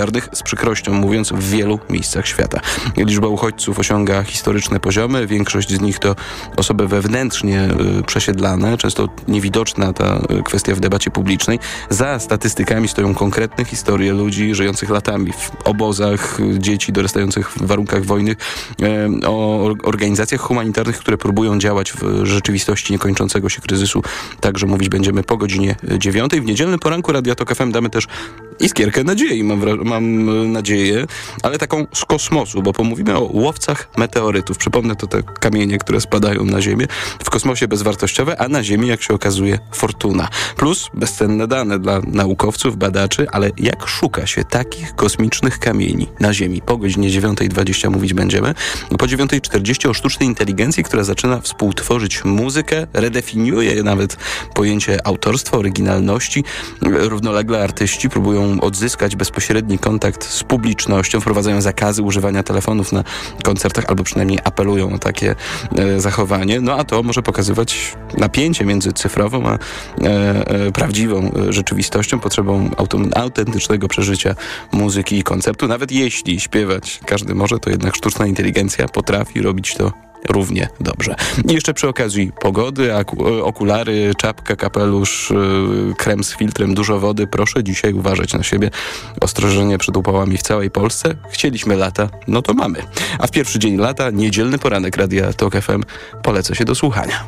z przykrością mówiąc w wielu miejscach świata. Liczba uchodźców osiąga historyczne poziomy, większość z nich to osoby wewnętrznie przesiedlane, często niewidoczna ta kwestia w debacie publicznej. Za statystykami stoją konkretne historie ludzi żyjących latami w obozach, dzieci dorastających w warunkach wojny, o organizacjach humanitarnych, które próbują działać w rzeczywistości niekończącego się kryzysu. Także mówić będziemy po godzinie 9. W niedzielnym poranku Radia Tok FM damy też iskierkę nadziei, mam nadzieję, ale taką z kosmosu, bo pomówimy o łowcach meteorytów. Przypomnę, to te kamienie, które spadają na Ziemię. W kosmosie bezwartościowe, a na Ziemi, jak się okazuje, fortuna. Plus bezcenne dane dla naukowców, badaczy, ale jak szuka się takich kosmicznych kamieni na Ziemi? Po godzinie 9:20 mówić będziemy. Po 9:40 o sztucznej inteligencji, która zaczyna współtworzyć muzykę, redefiniuje nawet pojęcie autorstwa, oryginalności. Równolegle artyści próbują odzyskać bezpośredni kontakt z publicznością, wprowadzają zakazy używania telefonów na koncertach, albo przynajmniej apelują o takie zachowanie. No a to może pokazywać napięcie między cyfrową a prawdziwą rzeczywistością, potrzebą autentycznego przeżycia muzyki i koncertu. Nawet jeśli śpiewać każdy może, to jednak sztuczna inteligencja potrafi robić to równie dobrze. I jeszcze przy okazji pogody, okulary, czapka, kapelusz, krem z filtrem, dużo wody. Proszę dzisiaj uważać na siebie. Ostrzeżenie przed upałami w całej Polsce. Chcieliśmy lata, no to mamy. A w pierwszy dzień lata, niedzielny poranek Radia Tok FM polecę się do słuchania.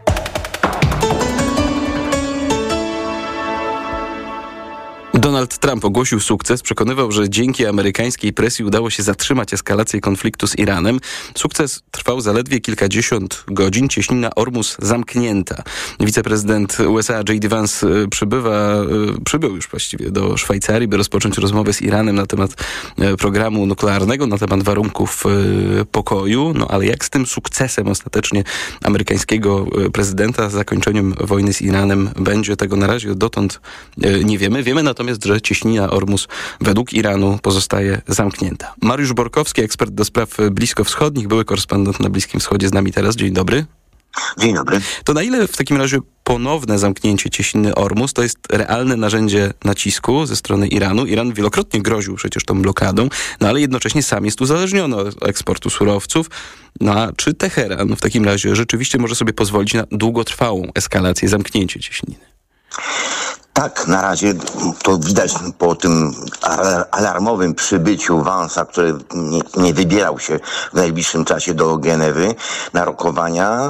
Donald Trump ogłosił sukces, przekonywał, że dzięki amerykańskiej presji udało się zatrzymać eskalację konfliktu z Iranem. Sukces trwał zaledwie kilkadziesiąt godzin, cieśnina Ormus zamknięta. Wiceprezydent USA J.D. Vance przybył już właściwie do Szwajcarii, by rozpocząć rozmowę z Iranem na temat programu nuklearnego, na temat warunków pokoju. No ale jak z tym sukcesem ostatecznie amerykańskiego prezydenta, z zakończeniem wojny z Iranem będzie, tego na razie dotąd nie wiemy. Wiemy natomiast, że cieśnina Ormus według Iranu pozostaje zamknięta. Mariusz Borkowski, ekspert do spraw bliskowschodnich, były korespondent na Bliskim Wschodzie, z nami teraz. Dzień dobry. Dzień dobry. To na ile w takim razie ponowne zamknięcie cieśniny Ormus to jest realne narzędzie nacisku ze strony Iranu? Iran wielokrotnie groził przecież tą blokadą, no ale jednocześnie sam jest uzależniony od eksportu surowców. No a czy Teheran w takim razie rzeczywiście może sobie pozwolić na długotrwałą eskalację, zamknięcie cieśniny? Tak, na razie to widać po tym alarmowym przybyciu Vance'a, który nie wybierał się w najbliższym czasie do Genewy na rokowania.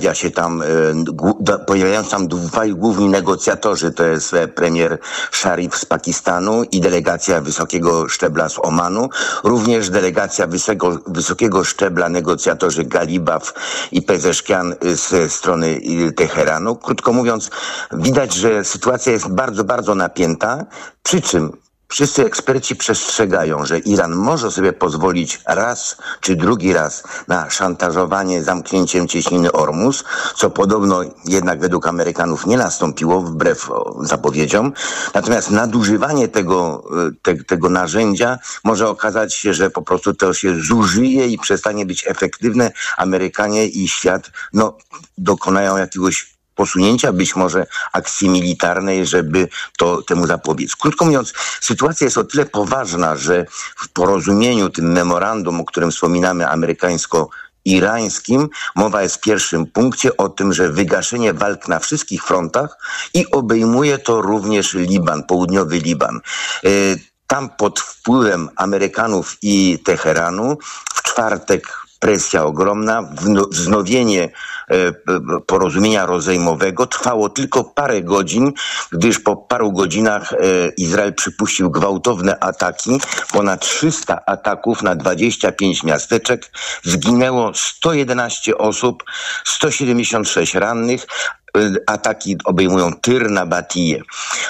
Pojawiają się tam dwaj główni negocjatorzy, to jest premier Sharif z Pakistanu i delegacja wysokiego szczebla z Omanu. Również delegacja wysokiego szczebla negocjatorzy Galibaf i Pezeshkian ze strony Teheranu. Krótko mówiąc, widać, że sytuacja jest bardzo, bardzo napięta, przy czym wszyscy eksperci przestrzegają, że Iran może sobie pozwolić raz czy drugi raz na szantażowanie zamknięciem cieśniny Ormus, co podobno jednak według Amerykanów nie nastąpiło wbrew zapowiedziom. Natomiast nadużywanie tego narzędzia może okazać się, że po prostu to się zużyje i przestanie być efektywne. Amerykanie i świat dokonają jakiegoś posunięcia, być może akcji militarnej, żeby temu zapobiec. Krótko mówiąc, sytuacja jest o tyle poważna, że w porozumieniu, tym memorandum, o którym wspominamy, amerykańsko-irańskim, mowa jest w pierwszym punkcie o tym, że wygaszenie walk na wszystkich frontach i obejmuje to również Liban, południowy Liban. Tam pod wpływem Amerykanów i Teheranu w czwartek presja ogromna, wznowienie porozumienia rozejmowego trwało tylko parę godzin, gdyż po paru godzinach Izrael przypuścił gwałtowne ataki. Ponad 300 ataków na 25 miasteczek. Zginęło 111 osób, 176 rannych. Ataki obejmują Tyr, Nabatiję.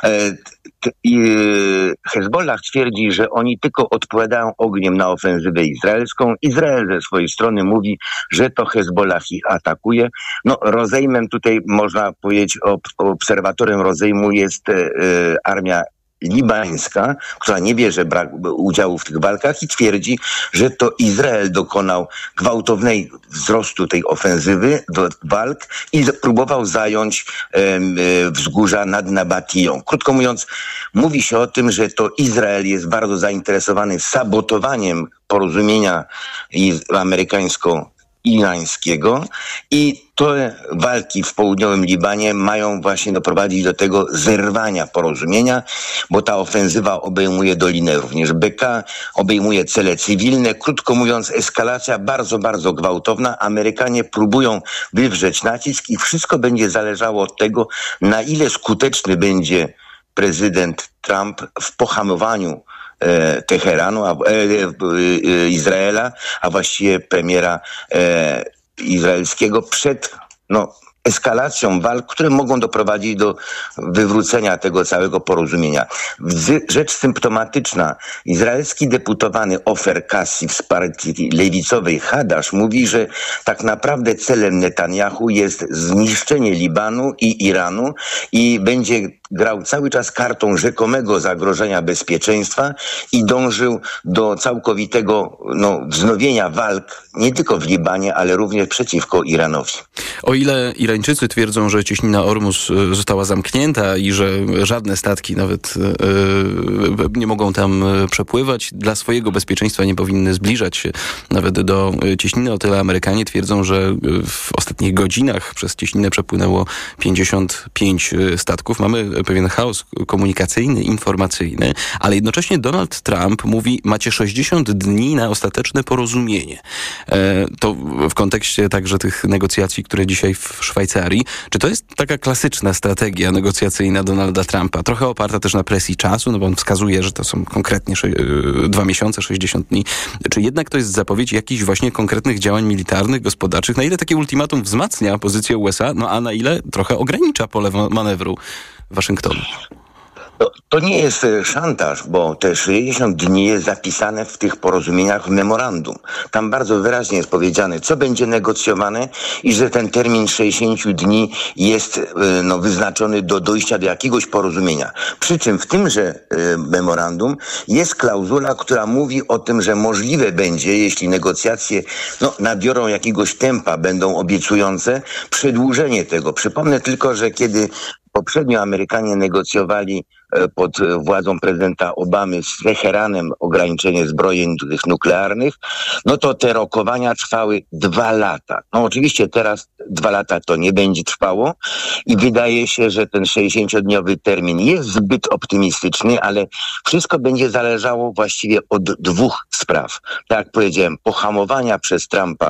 Hezbollah twierdzi, że oni tylko odpowiadają ogniem na ofensywę izraelską. Izrael ze swojej strony mówi, że to Hezbollah ich atakuje. Rozejmem tutaj, można powiedzieć, obserwatorem rozejmu jest armia libańska, która nie bierze udziału w tych walkach i twierdzi, że to Izrael dokonał gwałtownej wzrostu tej ofensywy do walk i próbował zająć wzgórza nad Nabatiją. Krótko mówiąc, mówi się o tym, że to Izrael jest bardzo zainteresowany sabotowaniem porozumienia amerykańsko-irańskiego i te walki w południowym Libanie mają właśnie doprowadzić do tego zerwania porozumienia, bo ta ofensywa obejmuje Dolinę również Beka, obejmuje cele cywilne. Krótko mówiąc, eskalacja bardzo, bardzo gwałtowna. Amerykanie próbują wywrzeć nacisk i wszystko będzie zależało od tego, na ile skuteczny będzie prezydent Trump w pohamowaniu Teheranu, Izraela, a właściwie premiera izraelskiego przed eskalacją walk, które mogą doprowadzić do wywrócenia tego całego porozumienia. Rzecz symptomatyczna. Izraelski deputowany Ofer Kassi z partii lewicowej Hadasz mówi, że tak naprawdę celem Netanyahu jest zniszczenie Libanu i Iranu i będzie grał cały czas kartą rzekomego zagrożenia bezpieczeństwa i dążył do całkowitego wznowienia walk nie tylko w Libanie, ale również przeciwko Iranowi. O ile Irańczycy twierdzą, że cieśnina Ormus została zamknięta i że żadne statki nawet nie mogą tam przepływać, dla swojego bezpieczeństwa nie powinny zbliżać się nawet do cieśniny, o tyle Amerykanie twierdzą, że w ostatnich godzinach przez cieśninę przepłynęło 55 statków. Mamy pewien chaos komunikacyjny, informacyjny, ale jednocześnie Donald Trump mówi, macie 60 dni na ostateczne porozumienie. To w kontekście także tych negocjacji, które dzisiaj w Szwajcarii. Czy to jest taka klasyczna strategia negocjacyjna Donalda Trumpa? Trochę oparta też na presji czasu, bo on wskazuje, że to są konkretnie 2 miesiące, 60 dni. Czy jednak to jest zapowiedź jakichś właśnie konkretnych działań militarnych, gospodarczych? Na ile takie ultimatum wzmacnia pozycję USA, a na ile trochę ogranicza pole manewru Waszyngtonu? To nie jest szantaż, bo te 60 dni jest zapisane w tych porozumieniach w memorandum. Tam bardzo wyraźnie jest powiedziane, co będzie negocjowane i że ten termin 60 dni jest wyznaczony do dojścia do jakiegoś porozumienia. Przy czym w tymże memorandum jest klauzula, która mówi o tym, że możliwe będzie, jeśli negocjacje nabiorą jakiegoś tempa, będą obiecujące, przedłużenie tego. Przypomnę tylko, że kiedy poprzednio Amerykanie negocjowali pod władzą prezydenta Obamy z Teheranem ograniczenie zbrojeń nuklearnych, to te rokowania trwały 2 lata. Oczywiście teraz 2 lata to nie będzie trwało i wydaje się, że ten 60-dniowy termin jest zbyt optymistyczny, ale wszystko będzie zależało właściwie od 2 spraw. Tak jak powiedziałem, pohamowania przez Trumpa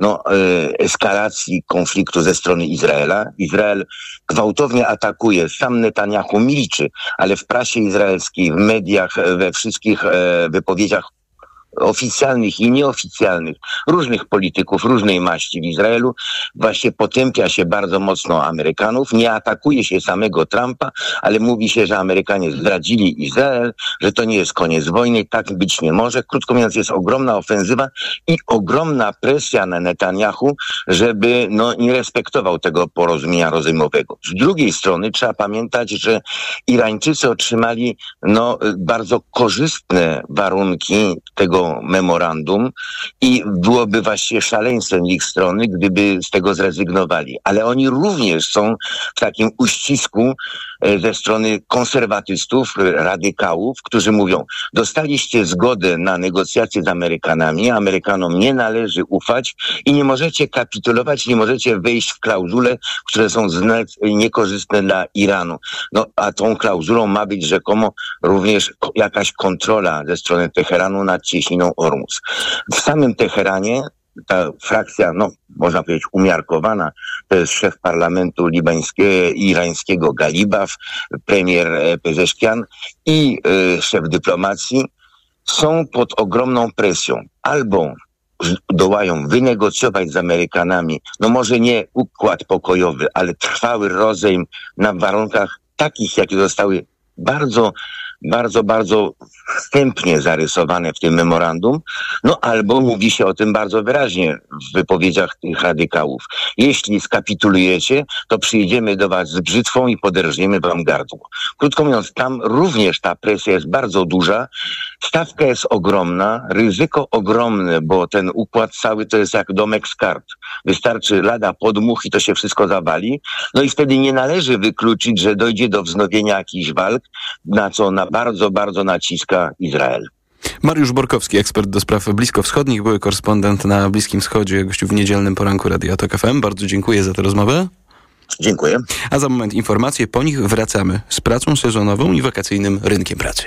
eskalacji konfliktu ze strony Izraela. Izrael gwałtownie atakuje, sam Netanyahu milczy, ale w prasie izraelskiej, w mediach, we wszystkich wypowiedziach oficjalnych i nieoficjalnych różnych polityków, różnej maści w Izraelu właśnie potępia się bardzo mocno Amerykanów, nie atakuje się samego Trumpa, ale mówi się, że Amerykanie zdradzili Izrael, że to nie jest koniec wojny, tak być nie może. Krótko mówiąc, jest ogromna ofensywa i ogromna presja na Netanyahu, żeby nie respektował tego porozumienia rozejmowego. Z drugiej strony trzeba pamiętać, że Irańczycy otrzymali bardzo korzystne warunki tego memorandum i byłoby właściwie szaleństwem ich strony, gdyby z tego zrezygnowali. Ale oni również są w takim uścisku ze strony konserwatystów, radykałów, którzy mówią, dostaliście zgodę na negocjacje z Amerykanami, Amerykanom nie należy ufać i nie możecie kapitulować, nie możecie wejść w klauzule, które są niekorzystne dla Iranu. A tą klauzulą ma być rzekomo również jakaś kontrola ze strony Teheranu nad cieśniną Ormus. W samym Teheranie ta frakcja, można powiedzieć umiarkowana, to jest szef parlamentu irańskiego Galibaf, premier Pezeszkian i szef dyplomacji są pod ogromną presją. Albo dołają wynegocjować z Amerykanami, może nie układ pokojowy, ale trwały rozejm na warunkach takich, jakie zostały bardzo bardzo, bardzo wstępnie zarysowane w tym memorandum, no albo mówi się o tym bardzo wyraźnie w wypowiedziach tych radykałów. Jeśli skapitulujecie, to przyjdziemy do was z brzytwą i poderżniemy wam gardło. Krótko mówiąc, tam również ta presja jest bardzo duża, stawka jest ogromna, ryzyko ogromne, bo ten układ cały to jest jak domek z kart. Wystarczy lada podmuch i to się wszystko zawali. No i wtedy nie należy wykluczyć, że dojdzie do wznowienia jakichś walk, na co bardzo, bardzo naciska Izrael. Mariusz Borkowski, ekspert do spraw bliskowschodnich, były korespondent na Bliskim Wschodzie, gościu w niedzielnym poranku Radia Tok FM. Bardzo dziękuję za tę rozmowę. Dziękuję. A za moment informacje, po nich wracamy z pracą sezonową i wakacyjnym rynkiem pracy.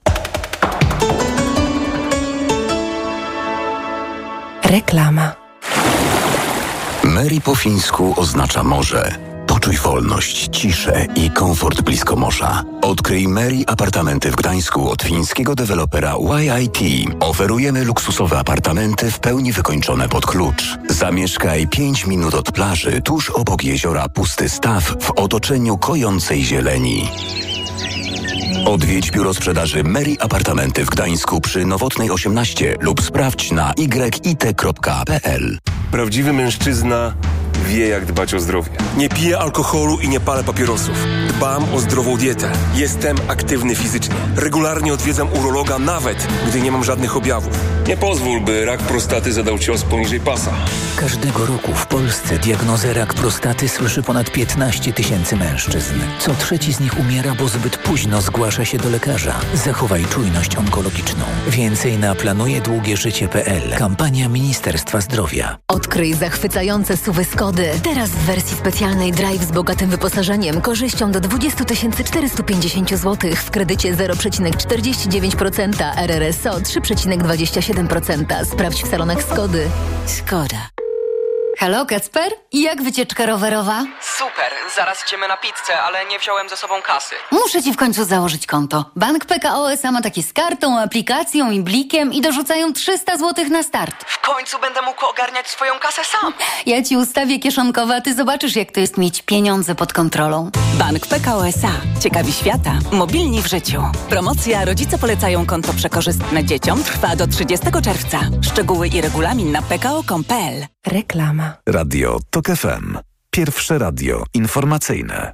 Reklama. Mary po fińsku oznacza morze. Poczuj wolność, ciszę i komfort blisko morza. Odkryj Mary apartamenty w Gdańsku od fińskiego dewelopera YIT. Oferujemy luksusowe apartamenty w pełni wykończone pod klucz. Zamieszkaj 5 minut od plaży, tuż obok jeziora Pusty Staw w otoczeniu kojącej zieleni. Odwiedź biuro sprzedaży Mary Apartamenty w Gdańsku przy Nowotnej 18 lub sprawdź na yit.pl. Prawdziwy mężczyzna wie, jak dbać o zdrowie. Nie piję alkoholu i nie palę papierosów. Dbam o zdrową dietę. Jestem aktywny fizycznie. Regularnie odwiedzam urologa, nawet gdy nie mam żadnych objawów. Nie pozwól, by rak prostaty zadał cios poniżej pasa. Każdego roku w Polsce diagnozę rak prostaty słyszy ponad 15 000 mężczyzn. Co trzeci z nich umiera, bo zbyt późno zgłasza się do lekarza. Zachowaj czujność onkologiczną. Więcej na planujedługieżycie.pl. Kampania Ministerstwa Zdrowia. Odkryj zachwycające SUV-y Skody. Teraz w wersji specjalnej Drive z bogatym wyposażeniem, korzyścią do 20 450 zł w kredycie 0,49%, RRSO 3,27%. Sprawdź w salonach Skody. Skoda. Halo, Kacper? Jak wycieczka rowerowa? Super, zaraz idziemy na pizzę, ale nie wziąłem ze sobą kasy. Muszę ci w końcu założyć konto. Bank PKO SA ma takie z kartą, aplikacją i blikiem i dorzucają 300 zł na start. W końcu będę mógł ogarniać swoją kasę sam. Ja ci ustawię kieszonkowe, a ty zobaczysz, jak to jest mieć pieniądze pod kontrolą. Bank PKO SA. Ciekawi świata. Mobilni w życiu. Promocja Rodzice polecają konto przekorzystne dzieciom trwa do 30 czerwca. Szczegóły i regulamin na pko.com.pl. Reklama. Radio Tok FM. Pierwsze radio informacyjne.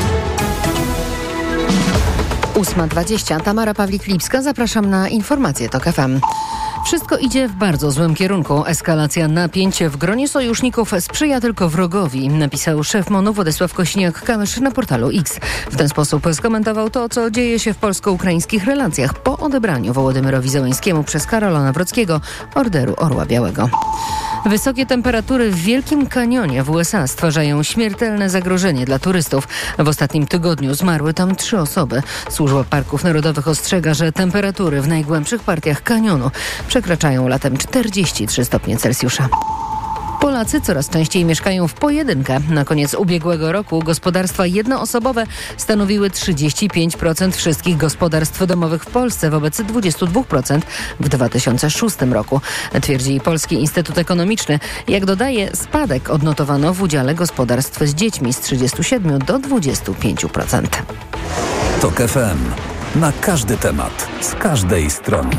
8:20. Tamara Pawlik-Lipska. Zapraszam na informacje Tok FM. Wszystko idzie w bardzo złym kierunku. Eskalacja napięć w gronie sojuszników sprzyja tylko wrogowi, napisał szef MON-u Władysław Kosiniak-Kamysz na portalu X. W ten sposób skomentował to, co dzieje się w polsko-ukraińskich relacjach po odebraniu Wołodymyrowi Zełenskiemu przez Karola Nawrockiego Orderu Orła Białego. Wysokie temperatury w Wielkim Kanionie w USA stwarzają śmiertelne zagrożenie dla turystów. W ostatnim tygodniu zmarły tam 3 osoby. Służba Parków Narodowych ostrzega, że temperatury w najgłębszych partiach kanionu przekraczają latem 43 stopnie Celsjusza. Polacy coraz częściej mieszkają w pojedynkę. Na koniec ubiegłego roku gospodarstwa jednoosobowe stanowiły 35% wszystkich gospodarstw domowych w Polsce wobec 22% w 2006 roku, twierdzi Polski Instytut Ekonomiczny. Jak dodaje, spadek odnotowano w udziale gospodarstw z dziećmi z 37% do 25%. Tok FM. Na każdy temat, z każdej strony.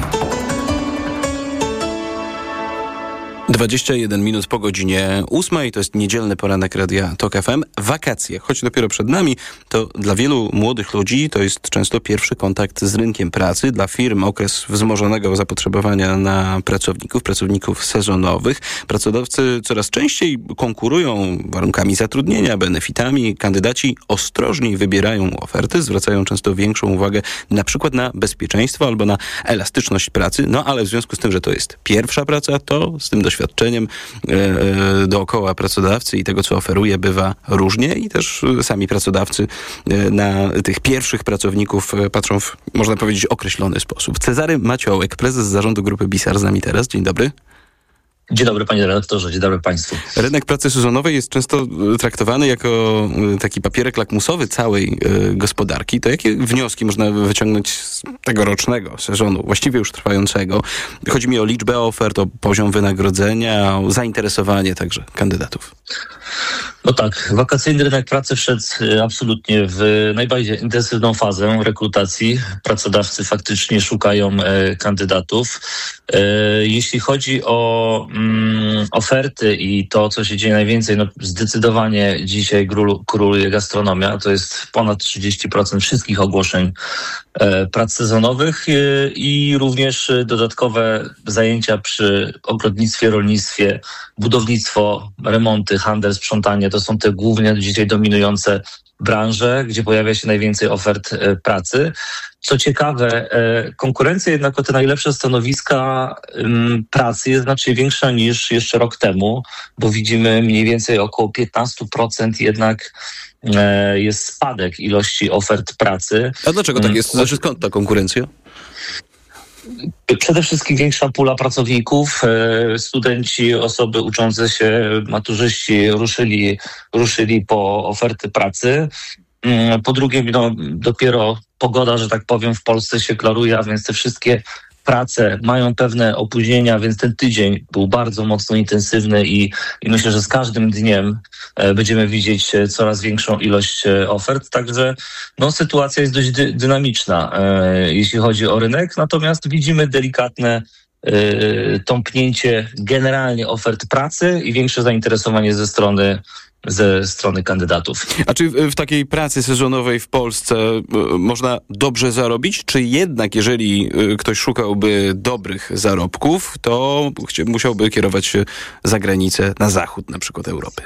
21 minut po godzinie 8. To jest niedzielny poranek Radia Tok FM. Wakacje, choć dopiero przed nami, to dla wielu młodych ludzi to jest często pierwszy kontakt z rynkiem pracy. Dla firm okres wzmożonego zapotrzebowania na pracowników sezonowych. Pracodawcy coraz częściej konkurują warunkami zatrudnienia, benefitami. Kandydaci ostrożniej wybierają oferty, zwracają często większą uwagę na przykład na bezpieczeństwo albo na elastyczność pracy. No ale w związku z tym, że to jest pierwsza praca, to z tym doświadczeniem dookoła pracodawcy i tego, co oferuje, bywa różnie i też sami pracodawcy na tych pierwszych pracowników patrzą w, można powiedzieć, określony sposób. Cezary Maciołek, prezes zarządu Grupy Bisar z nami teraz. Dzień dobry. Dzień dobry panie redaktorze, dzień dobry państwu. Rynek pracy sezonowej jest często traktowany jako taki papierek lakmusowy całej gospodarki. To jakie wnioski można wyciągnąć z tegorocznego sezonu, właściwie już trwającego? Chodzi mi o liczbę ofert, o poziom wynagrodzenia, o zainteresowanie także kandydatów. No tak, wakacyjny rynek pracy wszedł absolutnie w najbardziej intensywną fazę rekrutacji. Pracodawcy faktycznie szukają kandydatów. Jeśli chodzi o oferty i to, co się dzieje najwięcej, no zdecydowanie dzisiaj króluje gastronomia. To jest ponad 30% wszystkich ogłoszeń prac sezonowych i również dodatkowe zajęcia przy ogrodnictwie, rolnictwie, budownictwo, remonty, handel, sprzątanie. To są te głównie dzisiaj dominujące branże, gdzie pojawia się najwięcej ofert pracy. Co ciekawe, konkurencja jednak o te najlepsze stanowiska pracy jest znacznie większa niż jeszcze rok temu, bo widzimy mniej więcej około 15% jednak jest spadek ilości ofert pracy. A dlaczego tak jest? Znaczy, skąd ta konkurencja? Przede wszystkim większa pula pracowników, studenci, osoby uczące się, maturzyści ruszyli po oferty pracy. Po drugie, dopiero pogoda, że tak powiem, w Polsce się klaruje, a więc te wszystkie prace mają pewne opóźnienia, więc ten tydzień był bardzo mocno intensywny i myślę, że z każdym dniem będziemy widzieć coraz większą ilość ofert. Także sytuacja jest dość dynamiczna, jeśli chodzi o rynek. Natomiast widzimy delikatne tąpnięcie generalnie ofert pracy i większe zainteresowanie ze strony kandydatów. A czy w takiej pracy sezonowej w Polsce można dobrze zarobić? Czy jednak, jeżeli ktoś szukałby dobrych zarobków, to musiałby kierować się za granicę, na zachód na przykład Europy?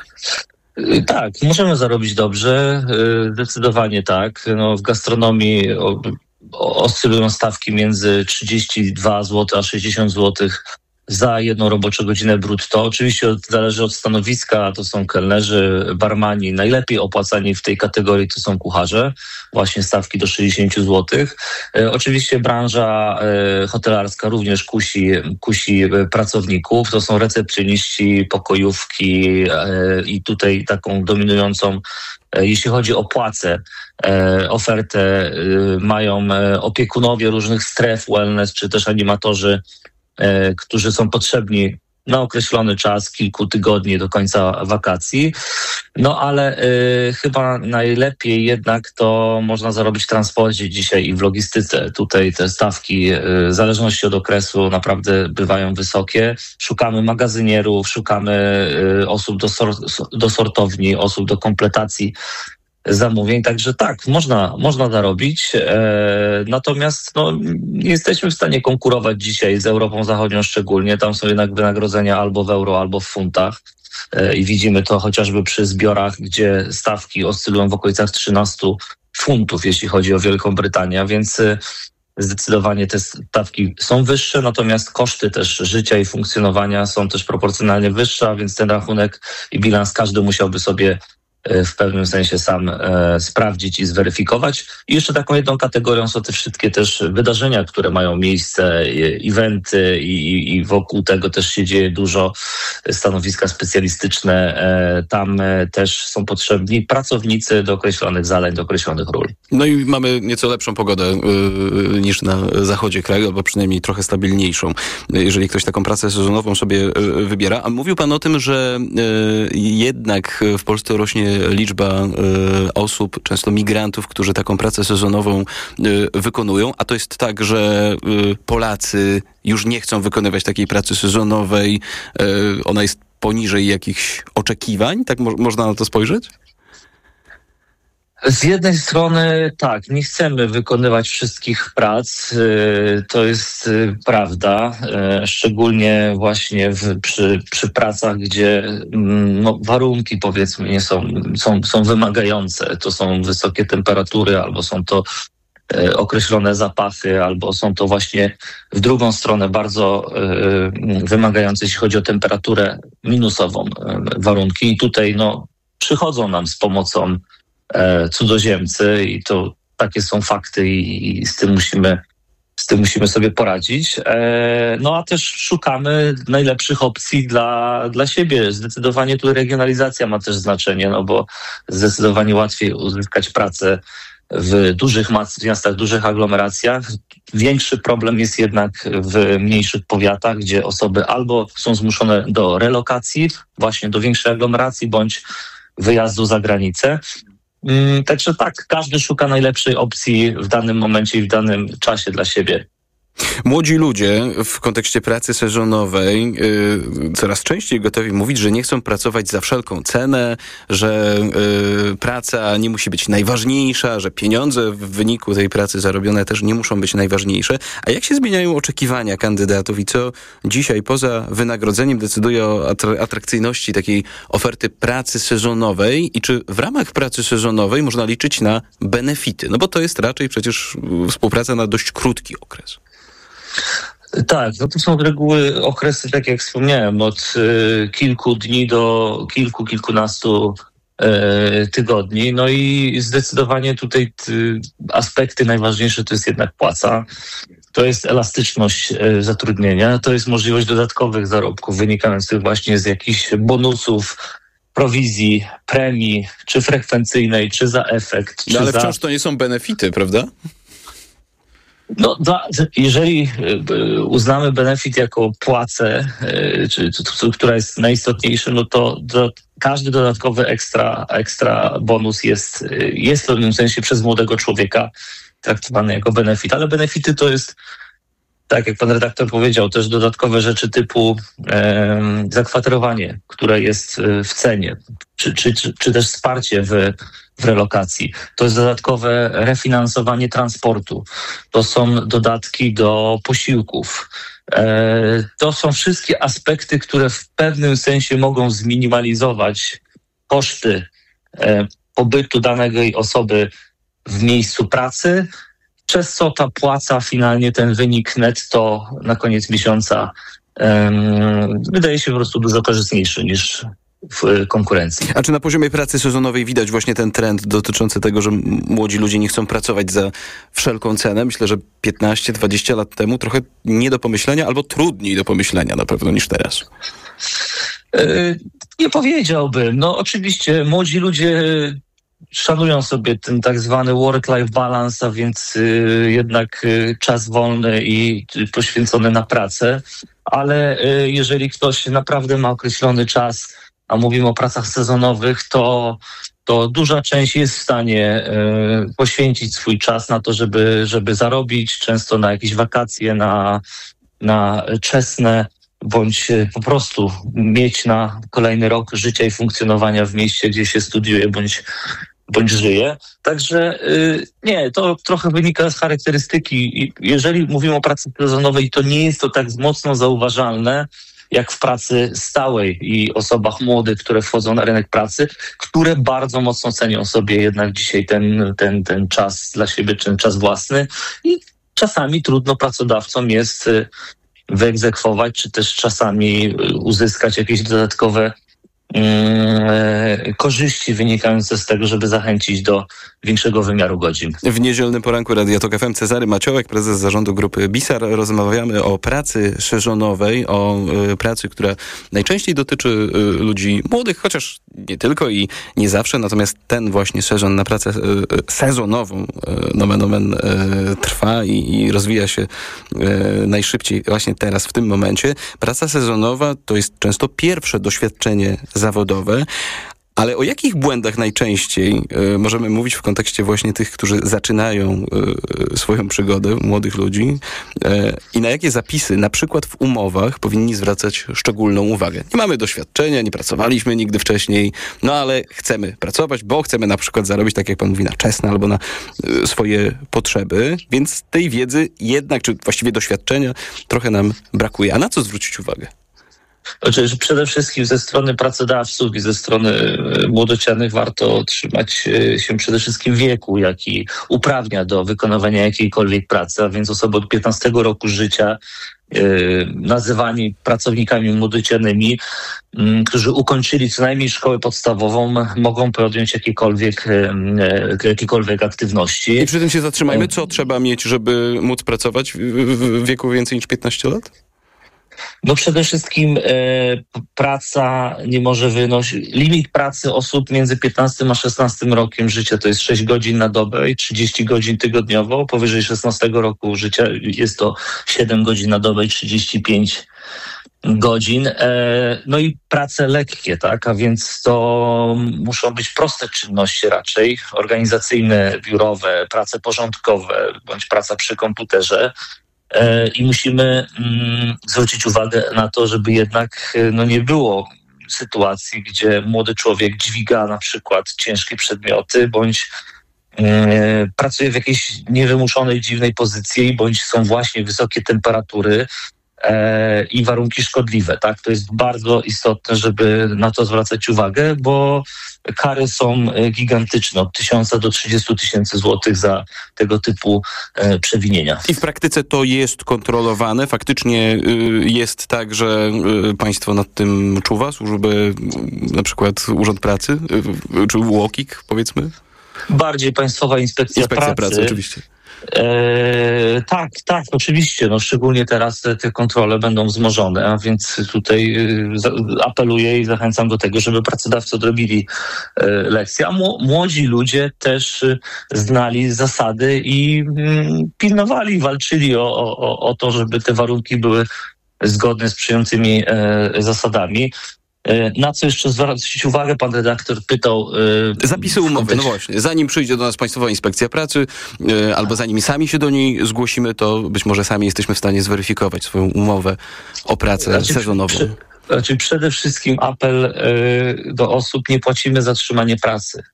Tak, możemy zarobić dobrze, zdecydowanie tak. W gastronomii oscylują stawki między 32 zł a 60 zł za jedną roboczą godzinę brutto. Oczywiście zależy od stanowiska, to są kelnerzy, barmani. Najlepiej opłacani w tej kategorii to są kucharze, właśnie stawki do 60 zł. Oczywiście branża hotelarska również kusi pracowników. To są recepcjoniści, pokojówki i tutaj taką dominującą, jeśli chodzi o płace, ofertę mają opiekunowie różnych stref wellness, czy też animatorzy, którzy są potrzebni na określony czas, kilku tygodni do końca wakacji. Ale chyba najlepiej jednak to można zarobić w transporcie dzisiaj i w logistyce. Tutaj te stawki w zależności od okresu naprawdę bywają wysokie. Szukamy magazynierów, szukamy osób do sortowni, osób do kompletacji zamówień, także tak, można zarobić, natomiast nie jesteśmy w stanie konkurować dzisiaj z Europą Zachodnią szczególnie, tam są jednak wynagrodzenia albo w euro, albo w funtach i widzimy to chociażby przy zbiorach, gdzie stawki oscylują w okolicach 13 funtów, jeśli chodzi o Wielką Brytanię, więc zdecydowanie te stawki są wyższe, natomiast koszty też życia i funkcjonowania są też proporcjonalnie wyższe, a więc ten rachunek i bilans każdy musiałby sobie w pewnym sensie sam sprawdzić i zweryfikować. I jeszcze taką jedną kategorią są te wszystkie też wydarzenia, które mają miejsce, eventy i wokół tego też się dzieje dużo, stanowiska specjalistyczne. Tam też są potrzebni pracownicy do określonych zadań, do określonych ról. I mamy nieco lepszą pogodę niż na zachodzie kraju, albo przynajmniej trochę stabilniejszą, jeżeli ktoś taką pracę sezonową sobie wybiera. A mówił pan o tym, że jednak w Polsce rośnie liczba osób, często migrantów, którzy taką pracę sezonową wykonują, a to jest tak, że Polacy już nie chcą wykonywać takiej pracy sezonowej, ona jest poniżej jakichś oczekiwań, tak można na to spojrzeć? Z jednej strony tak, nie chcemy wykonywać wszystkich prac, to jest prawda, szczególnie właśnie przy pracach, gdzie warunki powiedzmy nie są wymagające, to są wysokie temperatury, albo są to określone zapachy, albo są to właśnie w drugą stronę bardzo wymagające, jeśli chodzi o temperaturę minusową warunki i tutaj przychodzą nam z pomocą cudzoziemcy i to takie są fakty i z tym musimy sobie poradzić. A też szukamy najlepszych opcji dla siebie. Zdecydowanie tu regionalizacja ma też znaczenie, bo zdecydowanie łatwiej uzyskać pracę w dużych miastach, dużych aglomeracjach. Większy problem jest jednak w mniejszych powiatach, gdzie osoby albo są zmuszone do relokacji właśnie do większej aglomeracji, bądź wyjazdu za granicę. Także tak, każdy szuka najlepszej opcji w danym momencie i w danym czasie dla siebie. Młodzi ludzie w kontekście pracy sezonowej coraz częściej gotowi mówić, że nie chcą pracować za wszelką cenę, że praca nie musi być najważniejsza, że pieniądze w wyniku tej pracy zarobione też nie muszą być najważniejsze. A jak się zmieniają oczekiwania kandydatów i co dzisiaj poza wynagrodzeniem decyduje o atrakcyjności takiej oferty pracy sezonowej i czy w ramach pracy sezonowej można liczyć na benefity? No bo to jest raczej przecież współpraca na dość krótki okres. Tak, no to są z reguły okresy, tak jak wspomniałem, od kilku dni do kilkunastu tygodni. No i zdecydowanie tutaj aspekty najważniejsze to jest jednak płaca. To jest elastyczność zatrudnienia, to jest możliwość dodatkowych zarobków wynikających właśnie z jakichś bonusów, prowizji, premii, czy frekwencyjnej, czy za efekt. No ale wciąż to nie są benefity, prawda? No, jeżeli uznamy benefit jako płacę, która jest najistotniejsza, no to każdy dodatkowy ekstra bonus jest w pewnym sensie przez młodego człowieka traktowany jako benefit. Ale benefity to jest, tak jak pan redaktor powiedział, też dodatkowe rzeczy typu zakwaterowanie, które jest w cenie, czy też wsparcie w relokacji. To jest dodatkowe refinansowanie transportu. To są dodatki do posiłków. To są wszystkie aspekty, które w pewnym sensie mogą zminimalizować koszty pobytu danej osoby w miejscu pracy, przez co ta płaca finalnie, ten wynik netto na koniec miesiąca wydaje się po prostu dużo korzystniejszy niż w konkurencji. A czy na poziomie pracy sezonowej widać właśnie ten trend dotyczący tego, że młodzi ludzie nie chcą pracować za wszelką cenę? Myślę, że 15-20 lat temu trochę nie do pomyślenia, albo trudniej do pomyślenia na pewno niż teraz. Nie powiedziałbym. No oczywiście młodzi ludzie szanują sobie ten tak zwany work-life balance, a więc jednak czas wolny i poświęcony na pracę, ale jeżeli ktoś naprawdę ma określony czas, a mówimy o pracach sezonowych, to duża część jest w stanie poświęcić swój czas na to, żeby zarobić, często na jakieś wakacje, na czesne, bądź po prostu mieć na kolejny rok życia i funkcjonowania w mieście, gdzie się studiuje, bądź żyje. Także nie, to trochę wynika z charakterystyki. Jeżeli mówimy o pracy sezonowej, to nie jest to tak mocno zauważalne, jak w pracy stałej i osobach młodych, które wchodzą na rynek pracy, które bardzo mocno cenią sobie jednak dzisiaj ten czas dla siebie, ten czas własny i czasami trudno pracodawcom jest wyegzekwować, czy też czasami uzyskać jakieś dodatkowe korzyści wynikające z tego, żeby zachęcić do większego wymiaru godzin. W niedzielnym poranku Radia Tok FM Cezary Maciołek, prezes zarządu grupy BISAR. Rozmawiamy o pracy sezonowej, o pracy, która najczęściej dotyczy ludzi młodych, chociaż nie tylko i nie zawsze, natomiast ten właśnie sezon na pracę sezonową nomen omen trwa i rozwija się najszybciej właśnie teraz, w tym momencie. Praca sezonowa to jest często pierwsze doświadczenie zawodowe, ale o jakich błędach najczęściej możemy mówić w kontekście właśnie tych, którzy zaczynają swoją przygodę, młodych ludzi i na jakie zapisy, na przykład w umowach, powinni zwracać szczególną uwagę? Nie mamy doświadczenia, nie pracowaliśmy nigdy wcześniej, no ale chcemy pracować, bo chcemy na przykład zarobić, tak jak pan mówi, na czesne albo na swoje potrzeby, więc tej wiedzy jednak, czy właściwie doświadczenia trochę nam brakuje. A na co zwrócić uwagę? Oczywiście przede wszystkim ze strony pracodawców i ze strony młodocianych warto trzymać się przede wszystkim wieku, jaki uprawnia do wykonywania jakiejkolwiek pracy, a więc osoby od 15 roku życia nazywani pracownikami młodocianymi, którzy ukończyli co najmniej szkołę podstawową, mogą podjąć jakiekolwiek aktywności. I przy tym się zatrzymajmy. Co trzeba mieć, żeby móc pracować w wieku więcej niż 15 lat? No przede wszystkim praca nie może wynosić... Limit pracy osób między 15 a 16 rokiem życia to jest 6 godzin na dobę i 30 godzin tygodniowo. Powyżej 16 roku życia jest to 7 godzin na dobę i 35 godzin. No i prace lekkie, tak? A więc to muszą być proste czynności raczej, organizacyjne, biurowe, prace porządkowe, bądź praca przy komputerze. I musimy zwrócić uwagę na to, żeby jednak nie było sytuacji, gdzie młody człowiek dźwiga na przykład ciężkie przedmioty, bądź pracuje w jakiejś niewymuszonej, dziwnej pozycji, bądź są właśnie wysokie temperatury i warunki szkodliwe. Tak? To jest bardzo istotne, żeby na to zwracać uwagę, bo kary są gigantyczne, od 1000 do 30 000 złotych za tego typu przewinienia. I w praktyce to jest kontrolowane? Faktycznie jest tak, że państwo nad tym czuwa? Służby, na przykład Urząd Pracy? Czy UOKiK, powiedzmy? Bardziej Państwowa Inspekcja Pracy. Oczywiście. Tak, oczywiście. No, szczególnie teraz te kontrole będą wzmożone, a więc tutaj apeluję i zachęcam do tego, żeby pracodawcy odrobili lekcje, a młodzi ludzie też znali zasady i pilnowali, walczyli o to, żeby te warunki były zgodne z przyjętymi zasadami. Na co jeszcze zwrócić uwagę, pan redaktor pytał... Zapisy umowy, no właśnie. Zanim przyjdzie do nas Państwowa Inspekcja Pracy, albo zanim sami się do niej zgłosimy, to być może sami jesteśmy w stanie zweryfikować swoją umowę o pracę sezonową. Przede wszystkim apel do osób: nie płacimy za trzymanie pracy.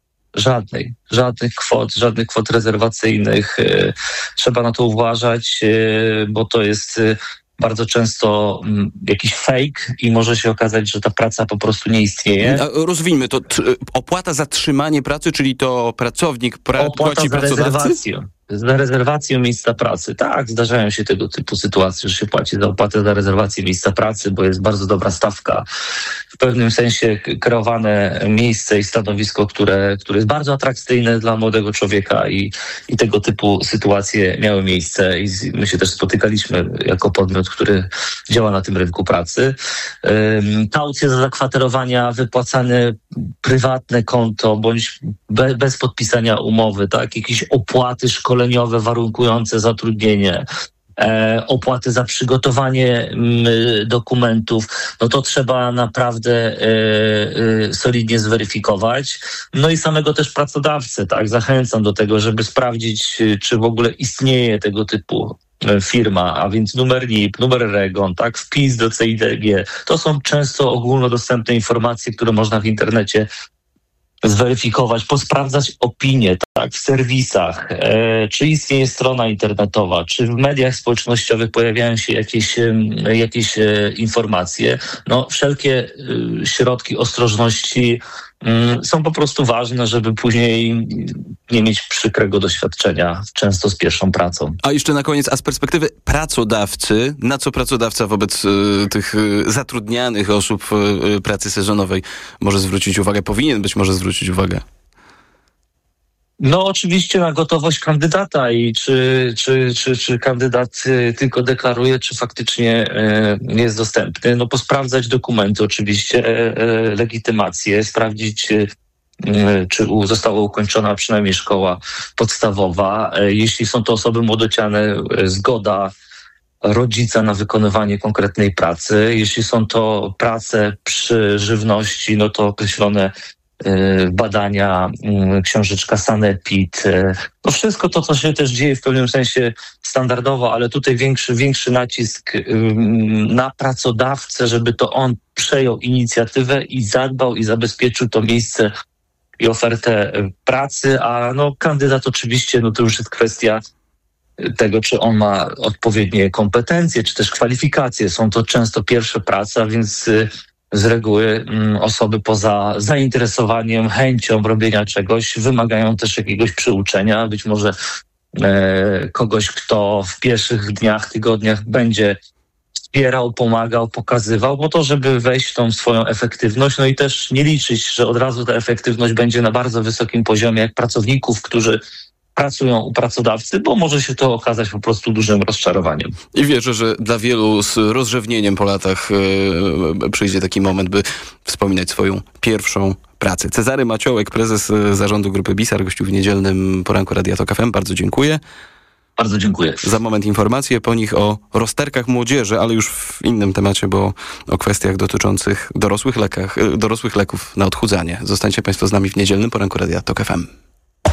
Żadnych kwot rezerwacyjnych. Trzeba na to uważać, bo to jest bardzo często jakiś fake i może się okazać, że ta praca po prostu nie istnieje. Rozwijmy to. Opłata za trzymanie pracy, czyli to pracownik płaci pracodawcy? Za rezerwację miejsca pracy. Tak, zdarzają się tego typu sytuacje, że się płaci za opłatę za rezerwację miejsca pracy, bo jest bardzo dobra stawka. W pewnym sensie kreowane miejsce i stanowisko, które jest bardzo atrakcyjne dla młodego człowieka i tego typu sytuacje miały miejsce i my się też spotykaliśmy jako podmiot, który działa na tym rynku pracy. Kaucje za zakwaterowania, wypłacane prywatne konto, bądź bez podpisania umowy, tak? Jakieś opłaty szkoleniowe warunkujące zatrudnienie, opłaty za przygotowanie dokumentów, no to trzeba naprawdę solidnie zweryfikować. No i samego też pracodawcę, tak? Zachęcam do tego, żeby sprawdzić, czy w ogóle istnieje tego typu firma, a więc numer NIP, numer REGON, tak? Wpis do CIDG. To są często ogólnodostępne informacje, które można w internecie zweryfikować, posprawdzać opinie, tak, w serwisach, czy istnieje strona internetowa, czy w mediach społecznościowych pojawiają się jakieś informacje. No, wszelkie środki ostrożności są po prostu ważne, żeby później nie mieć przykrego doświadczenia, często z pierwszą pracą. A jeszcze na koniec, a z perspektywy pracodawcy, na co pracodawca wobec tych zatrudnianych osób pracy sezonowej może zwrócić uwagę, powinien być może zwrócić uwagę? No oczywiście na gotowość kandydata i czy kandydat tylko deklaruje, czy faktycznie jest dostępny. No posprawdzać dokumenty oczywiście, legitymację, sprawdzić, czy została ukończona przynajmniej szkoła podstawowa. Jeśli są to osoby młodociane, zgoda rodzica na wykonywanie konkretnej pracy. Jeśli są to prace przy żywności, no to określone badania, książeczka Sanepid, no wszystko to, co się też dzieje w pewnym sensie standardowo, ale tutaj większy nacisk na pracodawcę, żeby to on przejął inicjatywę i zadbał i zabezpieczył to miejsce i ofertę pracy, a no kandydat oczywiście, no to już jest kwestia tego, czy on ma odpowiednie kompetencje, czy też kwalifikacje. Są to często pierwsze prace, a więc z reguły osoby poza zainteresowaniem, chęcią robienia czegoś wymagają też jakiegoś przyuczenia, być może kogoś, kto w pierwszych dniach, tygodniach będzie wspierał, pomagał, pokazywał, po to, żeby wejść w tą swoją efektywność, no i też nie liczyć, że od razu ta efektywność będzie na bardzo wysokim poziomie, jak pracowników, którzy pracują u pracodawcy, bo może się to okazać po prostu dużym rozczarowaniem. I wierzę, że dla wielu z rozrzewnieniem po latach przyjdzie taki moment, by wspominać swoją pierwszą pracę. Cezary Maciołek, prezes zarządu Grupy Bisar, gościł w niedzielnym poranku Radia Tok FM. Bardzo dziękuję. Bardzo dziękuję. Za moment informacje, po nich o rozterkach młodzieży, ale już w innym temacie, bo o kwestiach dotyczących dorosłych leków na odchudzanie. Zostańcie Państwo z nami w niedzielnym poranku Radia TOK FM.